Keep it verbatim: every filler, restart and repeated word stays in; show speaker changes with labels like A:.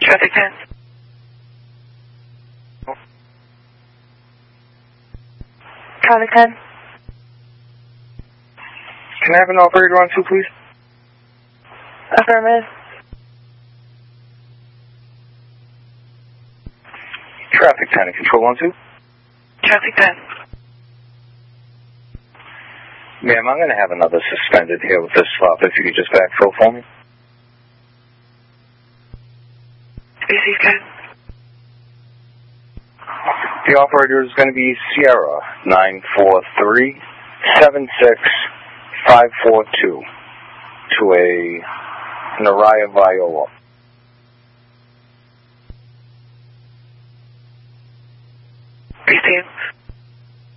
A: Traffic ten. Traffic ten.
B: Can I have an operator on two, please?
A: Affirmative.
B: Traffic ten, control on two.
A: Traffic ten.
B: Ma'am, I'm going to have another suspended here with this swap. If you could just backfill for me.
A: Receive ten.
B: The operator is going to be Sierra nine four three seven six five four two to a Naraya Viola.